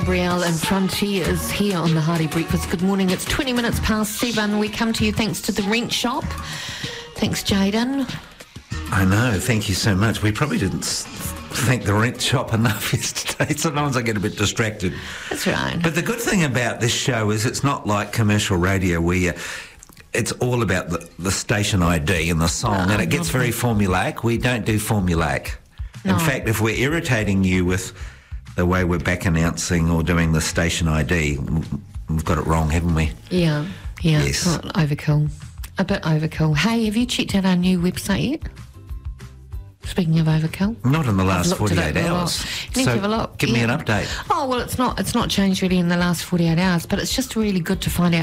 Gabrielle and Frontiers here on the Hearty Breakfast. Good morning. It's 20 minutes past 7. We come to you thanks to the Rent Shop. Thanks, Jayden. I know. Thank you so much. We probably didn't thank the Rent Shop enough yesterday. Sometimes I get a bit distracted. That's right. But the good thing about this show is it's not like commercial radio where it's all about the station ID and the song, and it gets very formulaic. We don't do formulaic. No. In fact, if we're irritating you with the way we're back announcing or doing the station ID, we've got it wrong, haven't we? Yeah. Yes. Overkill. A bit overkill. Hey, have you checked out our new website yet? Speaking of overkill. Not in the last I've looked at 48 it a lot. hours. You need to have a look. Give me an update. Oh, well, it's not changed really in the last 48 hours, but it's just really good to find out